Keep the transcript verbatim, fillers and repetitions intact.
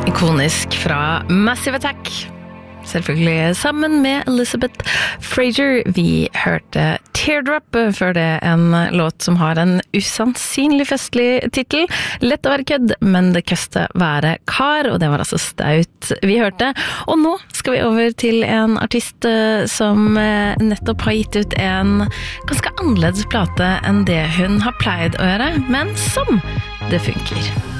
Ikonisk fra Massive Attack. Selvfølgelig sammen med Elizabeth Fraser. Vi hørte Teardrop, før det en låt som har en usannsynlig festlig titel. Lett å være kødd, men det køste være kar, og det var altså Staut vi hørte. Og nå skal vi over til en artist som nettopp har gitt ut en ganske annerledes plate enn det hun har pleid å gjøre, men som det funker.